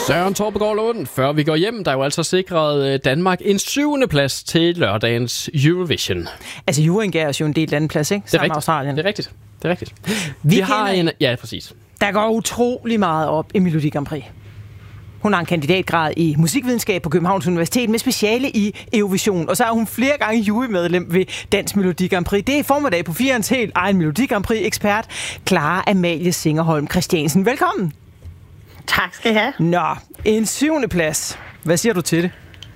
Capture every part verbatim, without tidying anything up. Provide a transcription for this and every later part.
Søren Torpegaard Lund, før vi går hjem, der er jo altså sikret Danmark en syvende plads til lørdagens Eurovision. Altså, juryen gav os jo en del anden plads, ikke? Sammen med Australien. Det er rigtigt. Det er rigtigt. Vi, vi har en... Ja, præcis. Der går utrolig meget op i Melodi Grand Prix. Hun har en kandidatgrad i musikvidenskab på Københavns Universitet med speciale i Eurovision. Og så er hun flere gange jurymedlem ved Dansk Melodi Grand Prix. Det er i formiddag på firens helt egen Melodi Grand Prix-ekspert, Clara Amalie Singerholm Christiansen. Velkommen. Tak skal I have. Nå, en syvende plads. Hvad siger du til det?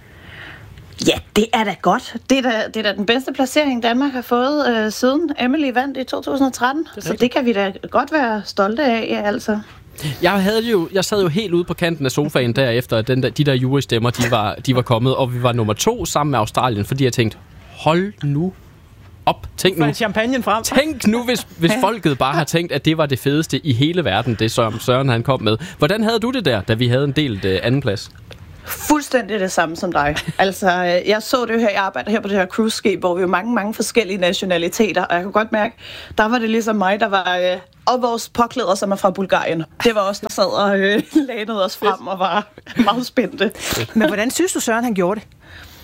Ja, det er da godt. Det er da, det er da den bedste placering, Danmark har fået øh, siden Emily vandt i to tusind og tretten. Det så det kan vi da godt være stolte af, ja, altså. Jeg, havde jo, jeg sad jo helt ude på kanten af sofaen derefter, at den der, de der jurystemmer, de var, de var kommet, og vi var nummer to sammen med Australien, fordi jeg tænkte, hold nu op. Tænk nu, champagne frem. Tænk nu, hvis, hvis folket bare har tænkt, at det var det fedeste i hele verden, det som Søren han kom med. Hvordan havde du det der, da vi havde en delt uh, anden plads? Fuldstændig det samme som dig. Altså, jeg så det her, jeg arbejder her på det her cruise-skib, hvor vi jo mange, mange forskellige nationaliteter, og jeg kunne godt mærke, der var det ligesom mig, der var, øh, og vores påklæder, som er fra Bulgarien. Det var os, der sad og øh, lænede os frem og var meget spændte. Men hvordan synes du, Søren, han gjorde det?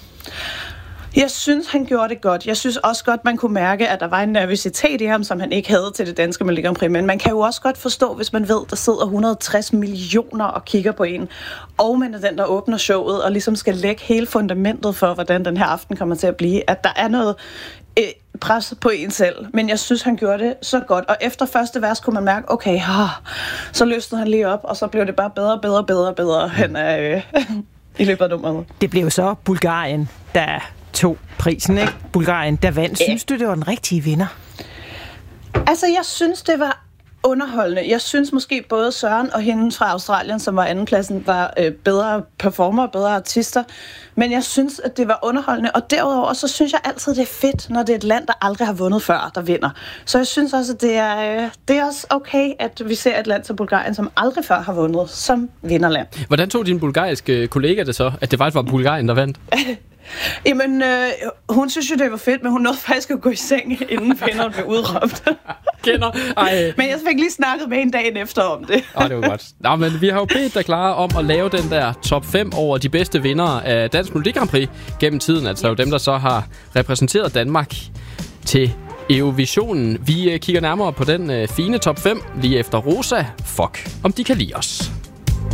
Jeg synes, han gjorde det godt. Jeg synes også godt, man kunne mærke, at der var en nervøsitet i ham, som han ikke havde til det danske Melodi Grand Prix. Men man kan jo også godt forstå, hvis man ved, der sidder et hundrede og tres millioner og kigger på en. Og man er den, der åbner showet og ligesom skal lægge hele fundamentet for, hvordan den her aften kommer til at blive. At der er noget øh, pres på en selv. Men jeg synes, han gjorde det så godt. Og efter første vers kunne man mærke, okay, ah, så løsnede han lige op, og så blev det bare bedre, bedre, bedre, bedre hen af, øh, i løbet af nummeret. Det blev så Bulgarien, der tog prisen, ikke? Bulgarien, der vandt. Synes du, det var den rigtige vinder? Altså, jeg synes, det var underholdende. Jeg synes måske både Søren og hende fra Australien, som var andenpladsen, var øh, bedre performer, bedre artister. Men jeg synes, at det var underholdende. Og derudover, så synes jeg altid, det er fedt, når det er et land, der aldrig har vundet før, der vinder. Så jeg synes også, at det er, øh, det er også okay, at vi ser et land som Bulgarien, som aldrig før har vundet, som vinderland. Hvordan tog din bulgariske kollega det så, at det faktisk var Bulgarien, der vandt? Jamen, øh, hun synes jo, det var fedt, men hun nåede faktisk at gå i seng, inden vinderen blev udråbt. Kender. Ej. Men jeg fik lige snakket med en dagen efter om det. Åh, det var godt. Nå, men vi har jo bedt dig, Clara, om at lave den der top fem over de bedste vindere af Dansk Melodi Grand Prix gennem tiden. Altså jo dem, der så har repræsenteret Danmark til Eurovisionen. Vi kigger nærmere på den fine top fem lige efter Rosa. Fuck, om de kan lide os.